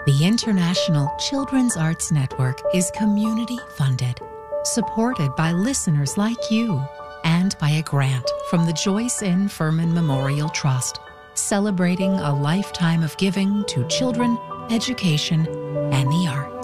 The International Children's Arts Network is community-funded, supported by listeners like you, and by a grant from the Joyce N. Furman Memorial Trust, celebrating a lifetime of giving to children, education,